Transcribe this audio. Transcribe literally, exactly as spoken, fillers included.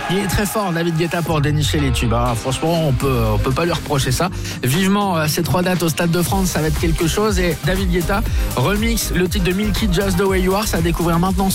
Il est très fort, David Guetta, pour dénicher les tubes. Hein. Franchement, on peut, on peut pas lui reprocher ça. Vivement euh, ces trois dates au Stade de France, ça va être quelque chose. Et David Guetta remix le titre de Milky, Just the Way You Are, ça à découvrir maintenant.